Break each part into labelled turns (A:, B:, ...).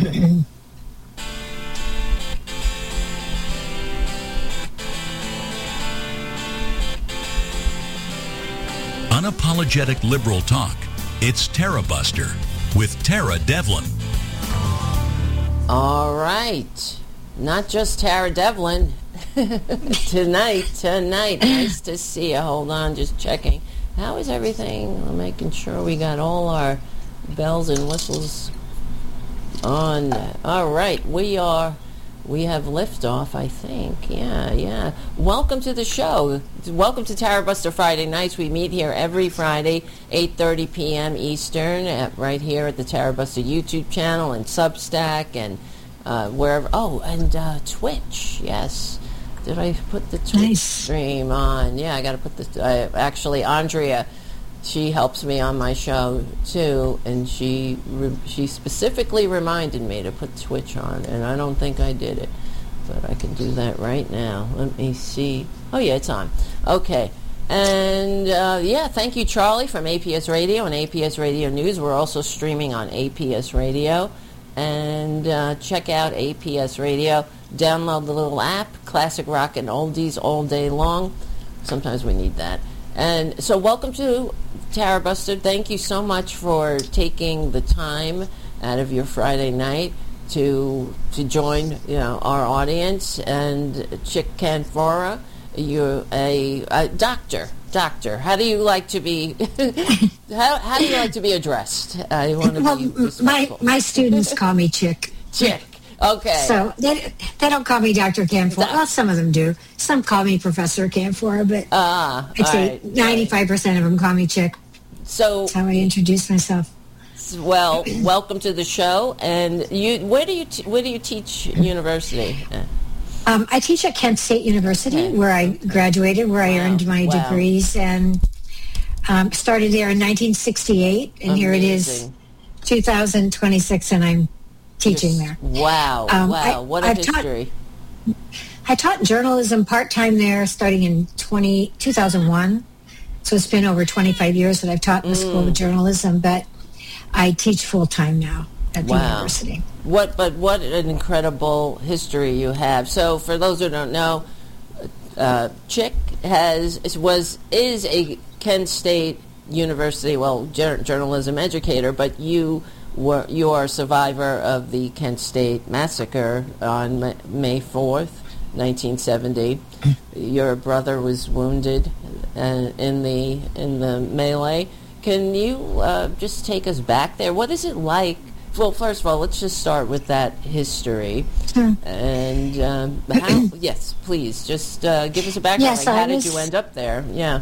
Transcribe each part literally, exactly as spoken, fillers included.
A: Unapologetic liberal talk. It's Tara Buster with Tara Devlin.
B: All right. Not just Tara Devlin. tonight, tonight. Nice to see you. Hold on, just checking. How is everything? I'm making sure we got all our bells and whistles on. All right. We are... We have liftoff, I think. Yeah, yeah. Welcome to the show. Welcome to Tara Buster Friday Nights. We meet here every Friday, eight thirty p.m. Eastern, at, right here at the Tara Buster YouTube channel and Substack and uh, wherever. Oh, and uh, Twitch, yes. Did I put the Twitch nice. stream on? Yeah, I got to put the... Uh, actually, Andrea... She helps me on my show too, and she re- she specifically reminded me to put Twitch on, and I don't think I did it, but I can do that right now. Let me see. Oh yeah, it's on. Okay, and uh, yeah, thank you, Charlie from A P S Radio and A P S Radio News. We're also streaming on A P S Radio, and uh, check out A P S Radio. Download the little app, classic rock and oldies all day long. Sometimes we need that. And so welcome to Tara Buster. Thank you so much for taking the time out of your Friday night to to join you know our audience. And Chick Canfora, you're a, a doctor. Doctor, how do you like to be? how how do you like to be addressed? I want to
C: well,
B: be respectful.
C: my my students call me Chick.
B: Chick. Okay.
C: So they, they don't call me Doctor Canfora. Well, some of them do. Some call me Professor Canfora, but
B: ah,
C: I'd say
B: right,
C: ninety-five percent right. of them call me Chick.
B: So
C: that's how I introduce myself.
B: Well, welcome to the show. And you, where do you t- where do you teach university?
C: Um, I teach at Kent State University, okay. where I graduated, where wow. I earned my wow. degrees, and um, started there in nineteen sixty-eight, and Amazing. Here it is, two thousand twenty-six, and I'm teaching there.
B: Wow, um, wow, I, what a
C: I've
B: history.
C: Taught, I taught journalism part-time there starting in twenty, two thousand one. So it's been over twenty-five years that I've taught in the mm. School of Journalism, but I teach full-time now at the
B: wow.
C: university.
B: What, but what an incredible history you have. So for those who don't know, uh, Chick has was is a Kent State University, well, jur- journalism educator, but you... Were, you are a survivor of the Kent State Massacre on May fourth, nineteen seventy. Your brother was wounded uh, in the in the melee. Can you uh, just take us back there? What is it like? Well, first of all, let's just start with that history. Sure. And um, how? Yes, please, just uh, give us a background.
C: Yes,
B: like, how
C: was...
B: did you end up there? Yeah.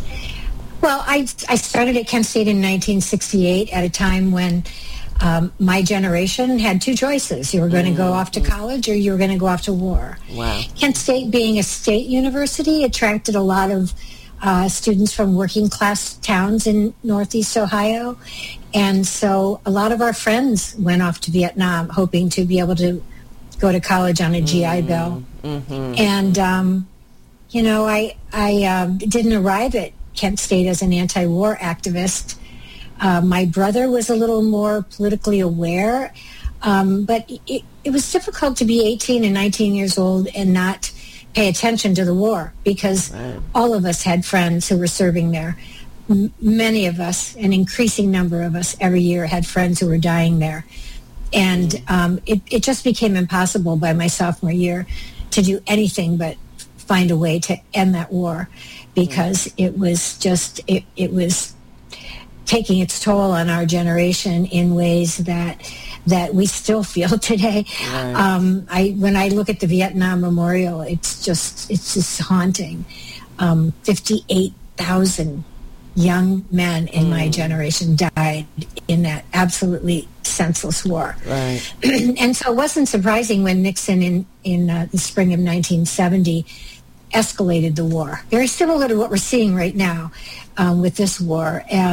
C: Well, I I started at Kent State in nineteen sixty-eight at a time when Um, my generation had two choices. You were going to go off to college or you were going to go off to war.
B: Wow.
C: Kent State, being a state university, attracted a lot of uh, students from working class towns in Northeast Ohio. And so a lot of our friends went off to Vietnam hoping to be able to go to college on a G I Bill.
B: Mm-hmm.
C: And, um, you know, I, I um, didn't arrive at Kent State as an anti-war activist. Uh, my brother was a little more politically aware, um, but it, it was difficult to be eighteen and nineteen years old and not pay attention to the war because right. all of us had friends who were serving there. M- many of us, an increasing number of us every year had friends who were dying there. And mm. um, it, it just became impossible by my sophomore year to do anything but find a way to end that war because mm. it was just, it, it was... taking its toll on our generation in ways that that we still feel today.
B: Right.
C: Um, I when I look at the Vietnam Memorial, it's just it's just haunting. Um, fifty-eight thousand young men in mm. my generation died in that absolutely senseless war.
B: Right.
C: And so it wasn't surprising when Nixon in in uh, the spring of nineteen seventy escalated the war. Very similar to what we're seeing right now um, with this war. Uh,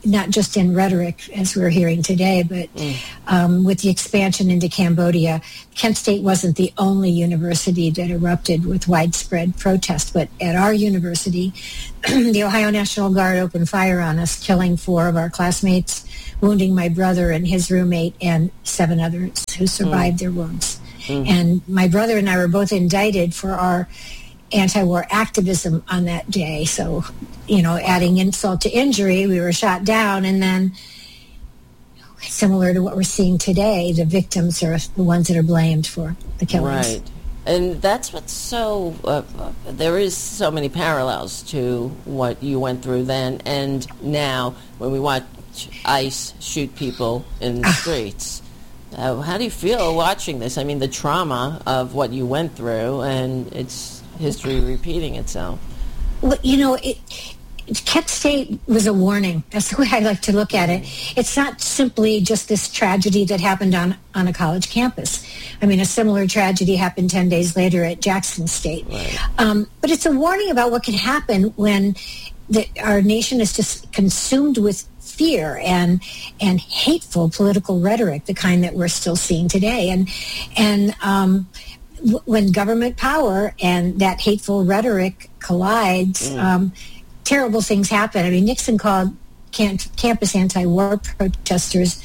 C: not just in rhetoric, as we're hearing today, but mm. um, with the expansion into Cambodia, Kent State wasn't the only university that erupted with widespread protest. But at our university, the Ohio National Guard opened fire on us, killing four of our classmates, wounding my brother and his roommate and seven others who survived mm. their wounds. Mm. And my brother and I were both indicted for our anti-war activism on that day. So, you know, adding insult to injury, we were shot down, and then similar to what we're seeing today, the victims are the ones that are blamed for the killings. Right.
B: And that's what's so, uh, uh, there is so many parallels to what you went through then and now when we watch ICE shoot people in the streets. Uh, how do you feel watching this? I mean, the trauma of what you went through, and it's history repeating itself.
C: Well, you know, it, Kent State was a warning. That's the way I like to look at it. It's not simply just this tragedy that happened on, on a college campus. I mean, a similar tragedy happened ten days later at Jackson State. Right. Um, but it's a warning about what can happen when the, our nation is just consumed with fear and and hateful political rhetoric, the kind that we're still seeing today. And, and um, w- when government power and that hateful rhetoric collides, mm. um, terrible things happen. I mean, Nixon called camp- campus anti-war protesters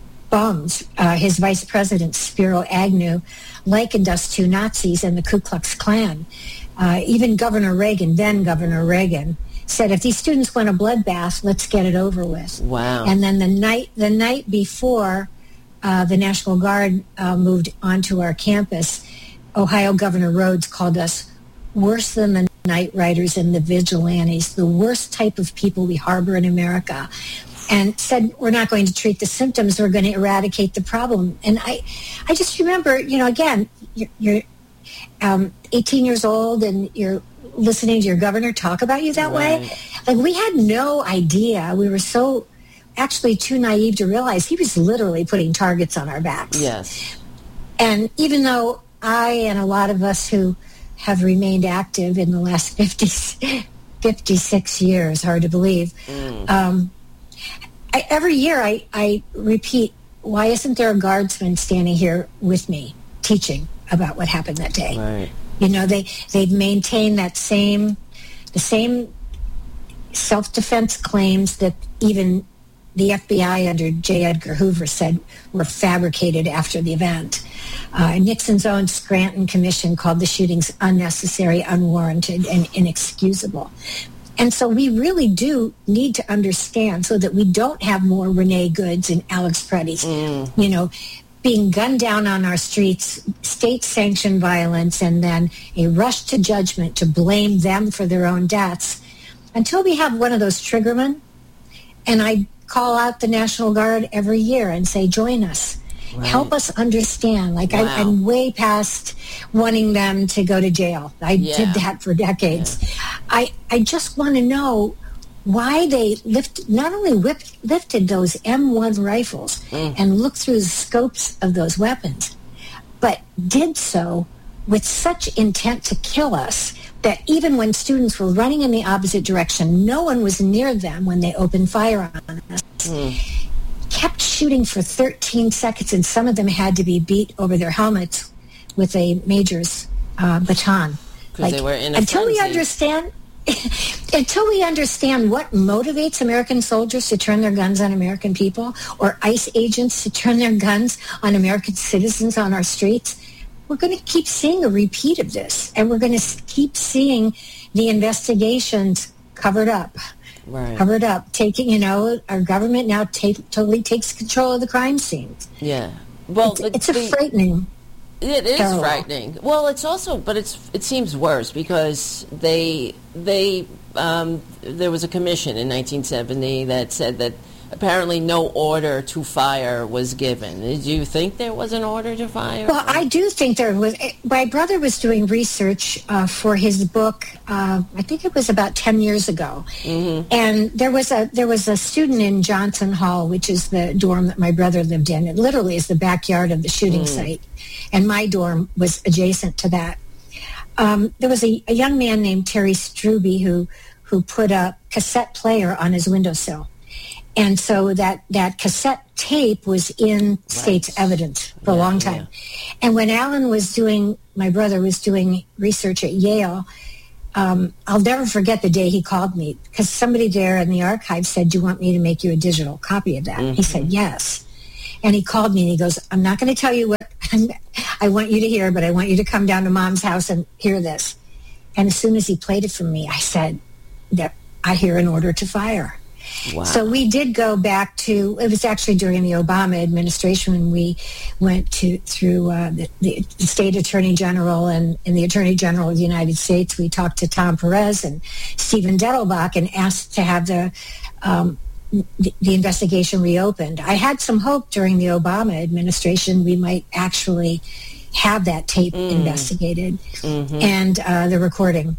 C: bums. Uh, his vice president, Spiro Agnew, likened us to Nazis and the Ku Klux Klan. Uh, even Governor Reagan, then Governor Reagan, said, if these students want a bloodbath, let's get it over with.
B: Wow.
C: And then the night the night before uh, the National Guard uh, moved onto our campus, Ohio Governor Rhodes called us worse than the night riders and the vigilantes, the worst type of people we harbor in America, and said, we're not going to treat the symptoms, we're going to eradicate the problem. And I I just remember, you know, again, you're, you're um, eighteen years old and you're listening to your governor talk about you that right. way. Like, we had no idea. We were so actually too naive to realize he was literally putting targets on our backs.
B: Yes.
C: And even though I and a lot of us who have remained active in the last fifty, fifty-six years, hard to believe, mm. um, I, every year I, I repeat, why isn't there a guardsman standing here with me teaching about what happened that day?
B: Right.
C: You know, they, they've maintained that same, the same self-defense claims that even the F B I under J. Edgar Hoover said were fabricated after the event. Uh, Nixon's own Scranton Commission called the shootings unnecessary, unwarranted, and inexcusable. And so we really do need to understand so that we don't have more Renee Goods and Alex Preddy's, mm. you know, being gunned down on our streets, state-sanctioned violence, and then a rush to judgment to blame them for their own deaths. Until we have one of those triggermen, and I call out the National Guard every year and say, join us. Right. Help us understand. Like, wow. I, I'm way past wanting them to go to jail. I yeah. did that for decades. Yeah. I, I just want to know why they lift, not only whipped, lifted those M one rifles mm. and looked through the scopes of those weapons, but did so with such intent to kill us that even when students were running in the opposite direction, no one was near them when they opened fire on us. Mm. Kept shooting for thirteen seconds, and some of them had to be beat over their helmets with a major's uh, baton.
B: Because like, they were in a
C: until
B: frenzy.
C: we understand... Until we understand what motivates American soldiers to turn their guns on American people, or ICE agents to turn their guns on American citizens on our streets, we're going to keep seeing a repeat of this. And we're going to keep seeing the investigations covered up. Right. Covered up. Taking, you know, our government now take, totally takes control of the crime scenes.
B: Yeah. Well,
C: it's,
B: the,
C: it's a
B: the,
C: frightening...
B: It is
C: parallel.
B: frightening. Well, it's also, but it's it seems worse because they they um, there was a commission in nineteen seventy that said that apparently no order to fire was given. Did you think there was an order to fire?
C: Well, I do think there was. My brother was doing research uh, for his book. Uh, I think it was about ten years ago, mm-hmm. and there was a there was a student in Johnson Hall, which is the dorm that my brother lived in. It literally is the backyard of the shooting mm. site, and my dorm was adjacent to that. Um, there was a, a young man named Terry Struby who who put a cassette player on his windowsill. And so that, that cassette tape was in right. state's evidence for yeah, a long time. Yeah. And when Alan was doing, my brother was doing research at Yale, um, I'll never forget the day he called me, because somebody there in the archive said, do you want me to make you a digital copy of that? Mm-hmm. He said, yes. And he called me and he goes, I'm not going to tell you what I want you to hear, but I want you to come down to Mom's house and hear this. And as soon as he played it for me, I said that I hear an order to fire. Wow. So we did go back to, it was actually during the Obama administration when we went to through uh, the, the state attorney general and, and the attorney general of the United States. We talked to Tom Perez and Stephen Dettelbach and asked to have the, um, the the investigation reopened. I had some hope during the Obama administration we might actually have that tape mm. investigated mm-hmm. and uh, the recording.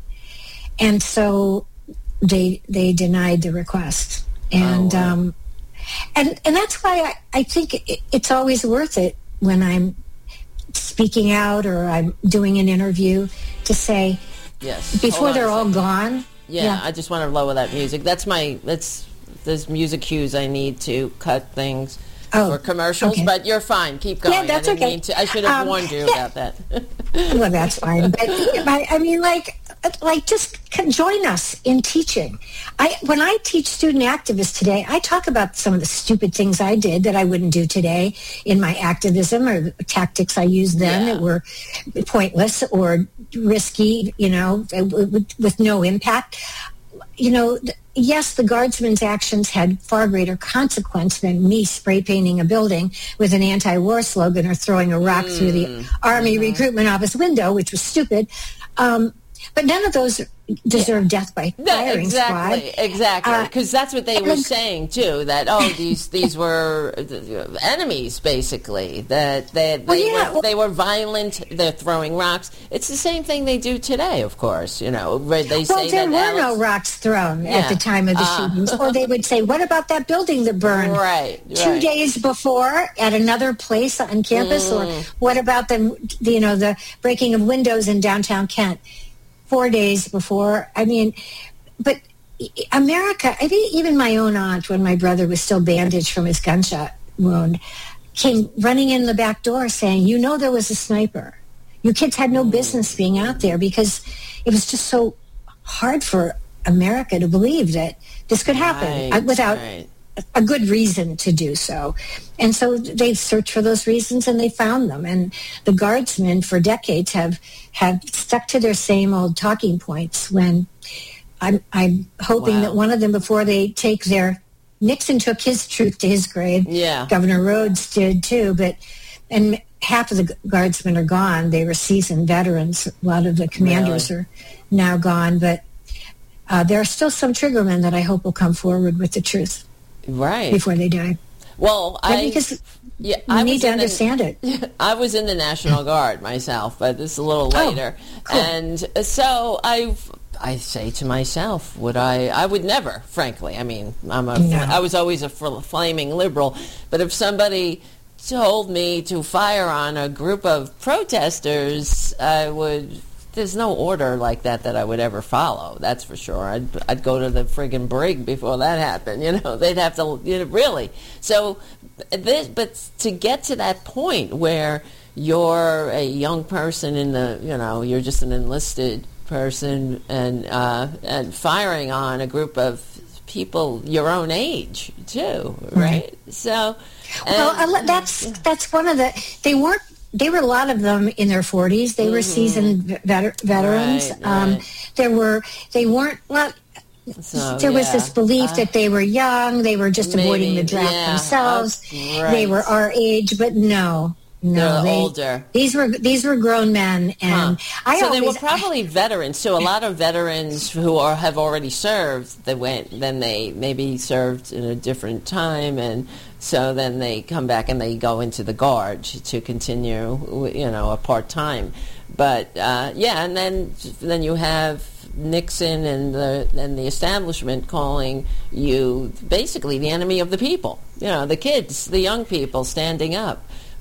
C: And so they they denied the request, and oh, wow. um, and and that's why I, I think it, it's always worth it when I'm speaking out or I'm doing an interview to say
B: yes
C: before they're all gone.
B: Yeah, yeah, I just want to lower that music. That's my that's there's music cues I need to cut things oh, for commercials. Okay. But you're fine. Keep going.
C: Yeah, that's
B: I didn't
C: okay.
B: Mean to, I should have um, warned you yeah. about that.
C: Well, that's fine. But I, I mean, like. Like, just join us in teaching. I when I teach student activists today, I talk about some of the stupid things I did that I wouldn't do today in my activism, or the tactics I used then yeah. that were pointless or risky, you know, with, with no impact. You know, yes, the guardsmen's actions had far greater consequence than me spray painting a building with an anti-war slogan or throwing a rock mm. through the Army mm-hmm. recruitment office window, which was stupid. Um, But none of those deserve yeah. death by firing
B: no, exactly,
C: squad.
B: Exactly, because uh, that's what they were saying too. That oh, these these were enemies, basically. That they they,
C: well, yeah,
B: were,
C: well,
B: they were violent. They're throwing rocks. It's the same thing they do today, of course. You know, where they
C: well,
B: say
C: there
B: that
C: were
B: Alex,
C: no rocks thrown
B: yeah.
C: at the time of the uh, shootings, or they would say, "What about that building that burned
B: right,
C: two
B: right.
C: days before at another place on campus?"
B: Mm.
C: Or what about the you know the breaking of windows in downtown Kent? Four days before. I mean, but America, I think even my own aunt, when my brother was still bandaged from his gunshot wound, came running in the back door saying, you know, there was a sniper. You kids had no business being out there, because it was just so hard for America to believe that this could happen
B: right,
C: without
B: right.
C: a good reason to do so. And so they searched for those reasons and they found them. And the guardsmen for decades have, have stuck to their same old talking points when I'm, I'm hoping wow. that one of them, before they take their, Nixon took his truth to his grave.
B: Yeah.
C: Governor Rhodes did too, but, and half of the guardsmen are gone. They were seasoned veterans. A lot of the commanders really? are now gone, but uh, there are still some triggermen that I hope will come forward with the truth.
B: Right.
C: Before they die.
B: Well,
C: and
B: I
C: because
B: yeah,
C: you
B: I
C: need to
B: the,
C: understand it.
B: I was in the National Guard myself, but this is a little later.
C: Oh, cool.
B: And so I I say to myself, would I I would never, frankly. I mean, I'm a
C: No.
B: I was always a flaming liberal, but if somebody told me to fire on a group of protesters, I would there's no order like that that I would ever follow. That's for sure. I'd I'd go to the friggin' brig before that happened. You know, they'd have to you know, really. So, this, but to get to that point where you're a young person in the, you know, you're just an enlisted person and uh, and firing on a group of people your own age too, right? right. So,
C: well, and, that's that's one of the they weren't. They were a lot of them in their forties. They mm-hmm. were seasoned veter- veterans.
B: Right,
C: um,
B: right.
C: There were, they weren't, well,
B: so,
C: there
B: yeah.
C: was this belief
B: uh,
C: that they were young. They were just
B: maybe,
C: avoiding the draft
B: yeah,
C: themselves.
B: uh, right.
C: They were our age, but no. No,
B: They're
C: they,
B: older.
C: These were these were grown men, and
B: huh.
C: I
B: so
C: always,
B: they were probably veterans. So a lot of veterans who are have already served, they went. Then they maybe served in a different time, and so then they come back and they go into the Guard to continue, you know, a part time. But uh, yeah, and then then you have Nixon and the and the establishment calling you basically the enemy of the people. You know, the kids, the young people standing up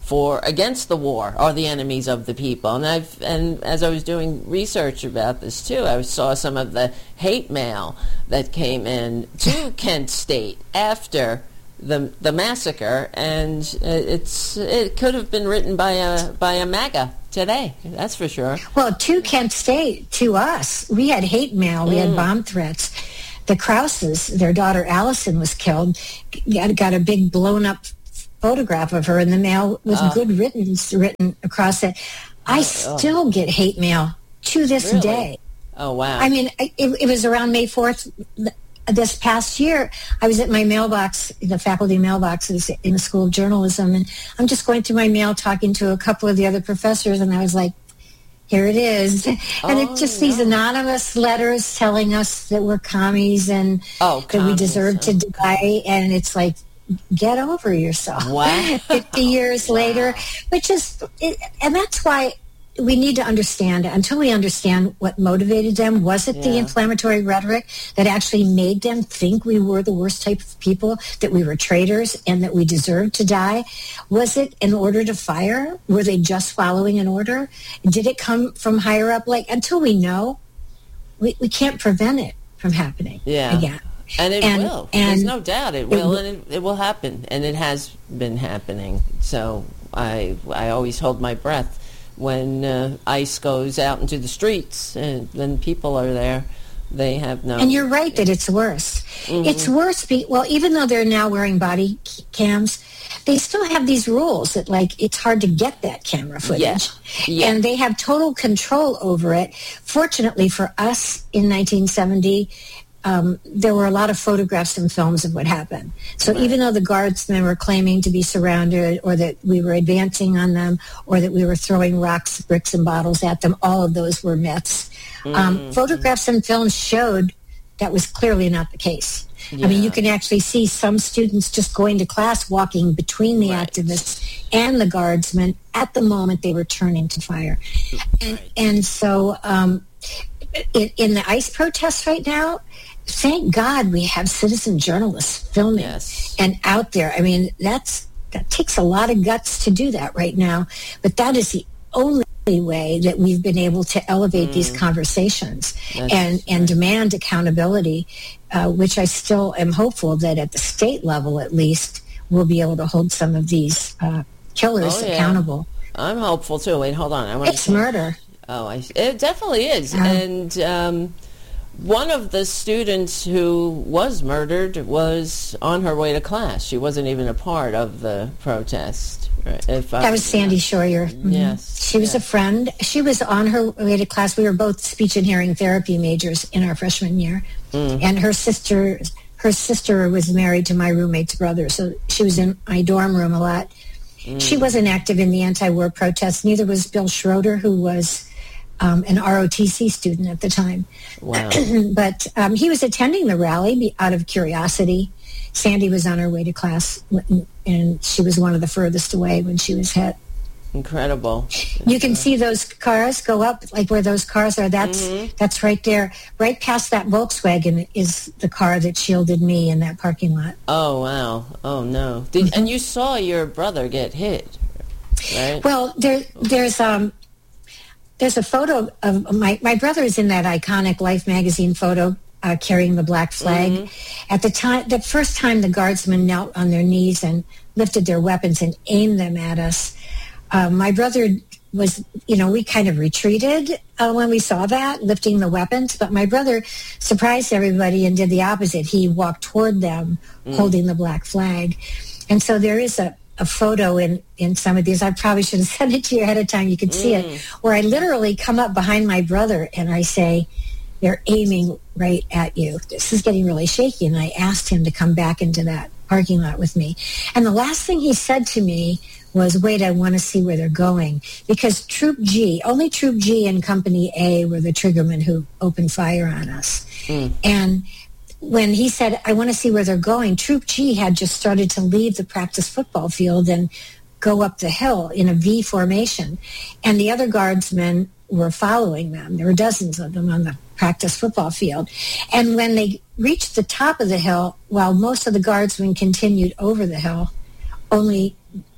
B: for against the war are the enemies of the people. And I've and as I was doing research about this too, I saw some of the hate mail that came in to Kent State after the the massacre, and it's it could have been written by a by a MAGA today. That's for sure.
C: Well, to Kent State, to us, we had hate mail, we mm. had bomb threats. The Krauses, their daughter Allison was killed, got, got a big blown up photograph of her in the mail with
B: oh.
C: good riddance written across it. I oh, still oh. get hate mail to this
B: really?
C: day.
B: Oh, wow.
C: I mean, it, it was around May fourth this past year. I was at my mailbox, the faculty mailboxes in the School of Journalism, and I'm just going through my mail talking to a couple of the other professors, and I was like, here it is. And
B: oh,
C: it's just
B: no.
C: these anonymous letters telling us that we're commies and
B: oh,
C: that
B: commies.
C: we deserve to die. And it's like, get over yourself.
B: Wow.
C: fifty years
B: wow.
C: later, which is, it, and that's why we need to understand, until we understand what motivated them. Was it yeah. the inflammatory rhetoric that actually made them think we were the worst type of people, that we were traitors and that we deserved to die? Was it an order to fire? Were they just following an order? Did it come from higher up? Like, until we know, we, we can't prevent it from happening
B: yeah.
C: again.
B: And it
C: and,
B: will.
C: And
B: There's no doubt it will,
C: it,
B: and it, it will happen. And it has been happening. So I I always hold my breath when uh, ICE goes out into the streets and when people are there. They have no...
C: And you're right that it's worse. Mm-hmm. It's worse, be, well, even though they're now wearing body cams, they still have these rules that, like, it's hard to get that camera footage.
B: Yeah. Yeah.
C: And they have total control over it. Fortunately for us in nineteen seventy, um, there were a lot of photographs and films of what happened. So right. even though the guardsmen were claiming to be surrounded, or that we were advancing on them, or that we were throwing rocks, bricks, and bottles at them, all of those were myths. Mm-hmm. Um, photographs and films showed that was clearly not the case. Yeah. I mean, you can actually see some students just going to class, walking between the right. activists and the guardsmen at the moment they were turning to fire. And, right. and so um, in, in the ICE protests right now, thank God we have citizen journalists filming
B: yes.
C: and out there. I mean, that's that takes a lot of guts to do that right now, but that is the only way that we've been able to elevate mm. these conversations That's and, right. and demand accountability, uh, which I still am hopeful that at the state level, at least, we'll be able to hold some of these uh, killers
B: oh, yeah.
C: accountable.
B: I'm hopeful, too. Wait, hold on. I want
C: It's to murder.
B: Oh, I, it definitely is.
C: Um,
B: and um, one of the students who was murdered was on her way to class. She wasn't even a part of the protest. If
C: that
B: I,
C: was Sandy Scheuer. Mm-hmm.
B: Yes.
C: She was
B: yes.
C: a friend. She was on her way to class. We were both speech and hearing therapy majors in our freshman year. Mm. And her sister her sister was married to my roommate's brother, so she was in my dorm room a lot. Mm. She wasn't active in the anti-war protests. Neither was Bill Schroeder, who was um, an R O T C student at the time.
B: Wow.
C: But um, he was attending the rally out of curiosity. Sandy was on her way to class, and she was one of the furthest away when she was hit.
B: Incredible.
C: You can see those cars go up, like where those cars are. That's mm-hmm. that's right there. Right past that Volkswagen is the car that shielded me in that parking lot.
B: Oh, wow. Oh, no. Did, mm-hmm. And you saw your brother get hit, right?
C: Well, there, there's um, there's a photo of my, my brother is in that iconic Life magazine photo uh, carrying the black flag. Mm-hmm. At the time, the first time the guardsmen knelt on their knees and lifted their weapons and aimed them at us, Uh, my brother was, you know, we kind of retreated uh, when we saw that, lifting the weapons. But my brother surprised everybody and did the opposite. He walked toward them mm. holding the black flag. And so there is a, a photo in, in some of these. I probably should have sent it to you ahead of time. You could see mm. it, where I literally come up behind my brother and I say, they're aiming right at you. This is getting really shaky. And I asked him to come back into that parking lot with me. And the last thing he said to me was, wait, I want to see where they're going. Because Troop G, only Troop G and Company A were the triggermen who opened fire on us. Mm. And when he said, I want to see where they're going, Troop G had just started to leave the practice football field and go up the hill in a V formation. And the other guardsmen were following them. There were dozens of them on the practice football field. And when they reached the top of the hill, while most of the guardsmen continued over the hill, only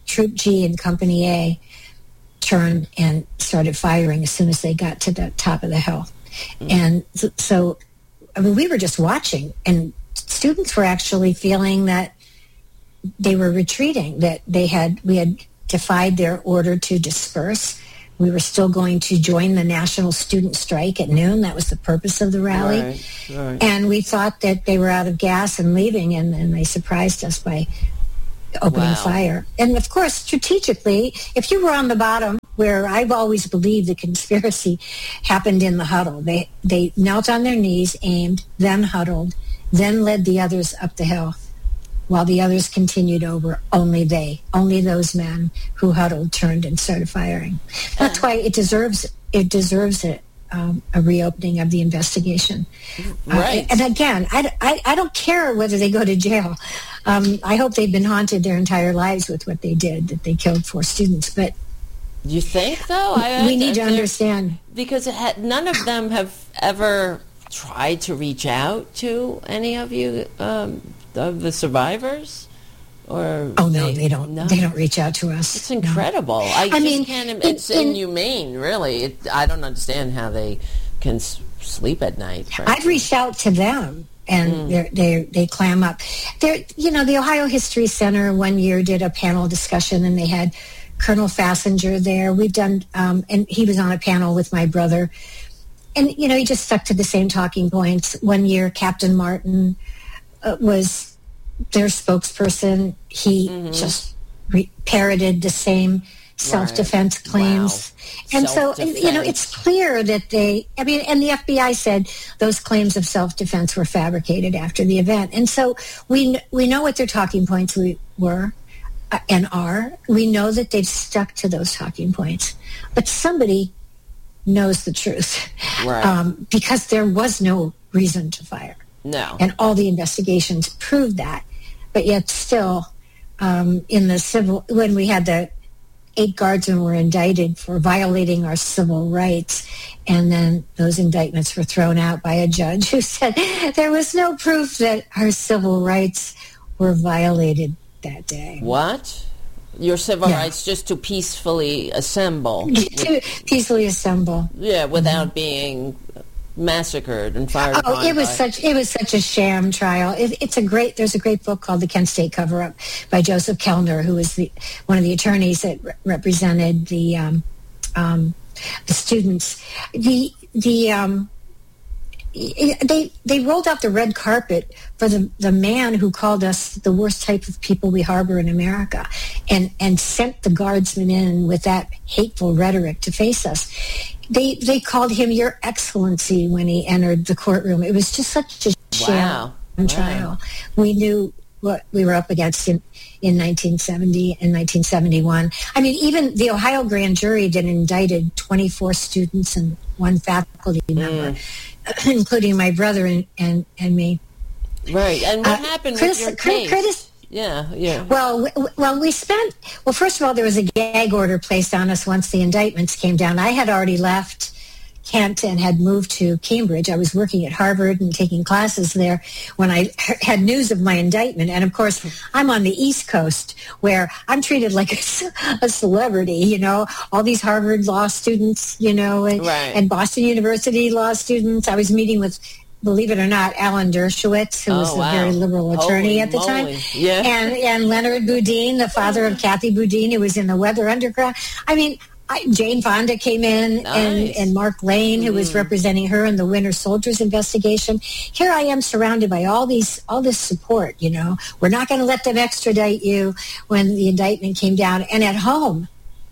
C: Troop G and Company A turned and started firing as soon as they got to the top of the hill. Mm-hmm. And so, I mean, we were just watching, and students were actually feeling that they were retreating, that they had, we had defied their order to disperse. We were still going to join the national student strike at noon. That was the purpose of the rally.
B: Right, right.
C: And we thought that they were out of gas and leaving, and, and they surprised us by opening
B: Wow.
C: fire. And of course, strategically, if you were on the bottom, where I've always believed the conspiracy happened in the huddle. They they knelt on their knees, aimed, then huddled, then led the others up the hill, while the others continued over. Only they, only those men who huddled turned and started firing. That's why it deserves it deserves it. Um, a reopening of the investigation.
B: Right.
C: Uh, and again, I, I, I don't care whether they go to jail. Um, I hope they've been haunted their entire lives with what they did, that they killed four students. But
B: You think, though? I,
C: we
B: I,
C: need to
B: they're-
C: understand.
B: Because it had, none of them have ever tried to reach out to any of you, um, of the survivors? Or
C: Oh, no, they don't.
B: no?
C: They don't reach out to us.
B: It's
C: No.
B: incredible. I, just
C: mean,
B: can't. im-
C: in-
B: It's
C: in-
B: inhumane, really. It, I don't understand how they can s- sleep at night.
C: I've
B: frankly.
C: reached out to them, and they're, they they clam up. They're, you know, the Ohio History Center one year did a panel discussion, and they had Colonel Fassinger there. We've done, um, and he was on a panel with my brother, and you know, he just stuck to the same talking points. One year, Captain Martin uh, was their spokesperson. He
B: Mm-hmm.
C: just re- parroted the same self-defense
B: Right.
C: claims.
B: Wow.
C: And so, you know, it's
B: Self-defense.
C: clear that they, I mean, and the F B I said those claims of self-defense were fabricated after the event. And so we we know what their talking points we were uh, and are. We know that they've stuck to those talking points. But somebody knows the truth.
B: Right.
C: Um, because there was no reason to fire.
B: No.
C: And all the investigations proved that. But yet still, um, in the civil, when we had the eight guardsmen were indicted for violating our civil rights, and then those indictments were thrown out by a judge who said there was no proof that our civil rights were violated that day.
B: What? Your civil
C: Yeah.
B: rights just to peacefully assemble.
C: To peacefully assemble.
B: Yeah, without being massacred and fired
C: Oh,
B: upon
C: it was
B: by-
C: such it was such a sham trial. It, it's a great. There's a great book called The Kent State Cover-Up by Joseph Kellner, who was the one of the attorneys that re- represented the um, um, the students. The the um, i- they they rolled out the red carpet for the the man who called us the worst type of people we harbor in America, and and sent the guardsmen in with that hateful rhetoric to face us. They they called him Your Excellency when he entered the courtroom. It was just such a
B: Wow.
C: sham trial. We knew what we were up against in, in nineteen seventy and nineteen seventy-one. I mean, even the Ohio grand jury that indicted twenty-four students and one faculty member, including my brother and, and, and me.
B: Right. And what
C: Uh,
B: happened
C: Chris-
B: with your
C: Chris-
B: case?
C: Chris-
B: yeah, yeah.
C: Well, w- well, we spent. Well, first of all, there was a gag order placed on us once the indictments came down. I had already left Kent and had moved to Cambridge. I was working at Harvard and taking classes there when I h- had news of my indictment. And of course, I'm on the East Coast where I'm treated like a, c- a celebrity. You know, all these Harvard law students, you know, and,
B: Right.
C: and Boston University law students. I was meeting with, believe it or not, Alan Dershowitz, who
B: Oh,
C: was
B: wow.
C: a very liberal attorney
B: Holy
C: at the time.
B: moly. Yeah.
C: And, and Leonard Boudin, the father of Kathy Boudin, who was in the Weather Underground. I mean, I, Jane Fonda came in, and,
B: Nice.
C: and Mark Lane, who was representing her in the Winter Soldiers investigation. Here I am surrounded by all these, all this support, you know. We're not going to let them extradite you when the indictment came down. And at home,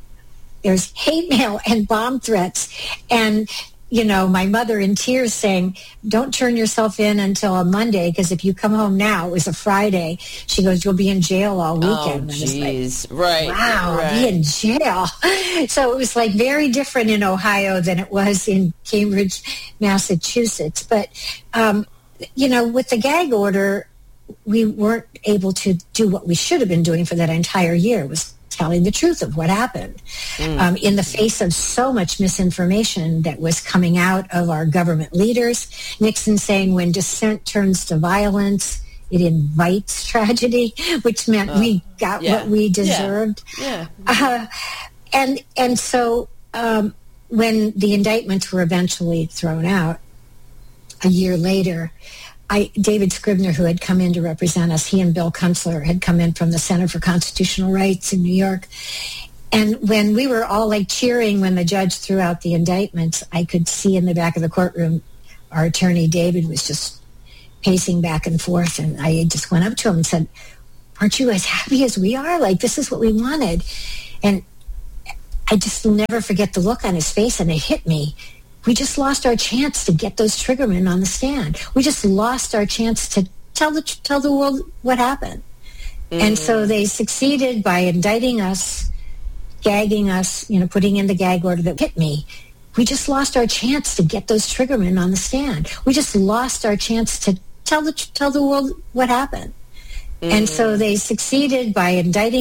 C: there's hate mail and bomb threats. And, you know, my mother in tears saying, don't turn yourself in until a Monday, because if you come home now, it was a Friday. She goes, you'll be in jail all
B: Oh,
C: weekend. And I was like,
B: jeez. Right.
C: wow,
B: right.
C: be in jail. So it was like very different in Ohio than it was in Cambridge, Massachusetts. But, um, you know, with the gag order, we weren't able to do what we should have been doing for that entire year, was telling the truth of what happened.
B: Mm.
C: Um, in the face of so much misinformation that was coming out of our government leaders, Nixon saying when dissent turns to violence, it invites tragedy, which meant uh, we got
B: yeah.
C: what we deserved.
B: Yeah. yeah.
C: Uh, and and so um, when the indictments were eventually thrown out, a year later, I, David Scribner, who had come in to represent us, he and Bill Kunstler had come in from the Center for Constitutional Rights in New York. And when we were all like cheering when the judge threw out the indictments, I could see in the back of the courtroom, our attorney David was just pacing back and forth. And I just went up to him and said, aren't you as happy as we are? Like, this is what we wanted. And I just will never forget the look on his face, and it hit me. We just lost our chance to get those triggermen on the stand. We just lost our chance to tell the tell the world what happened. Mm. And so they succeeded by indicting us, gagging us, you know, putting in the gag order that hit me. We just lost our chance to get those triggermen on the stand. We just lost our chance to tell the tell the world what happened. Mm. And so they succeeded by indicting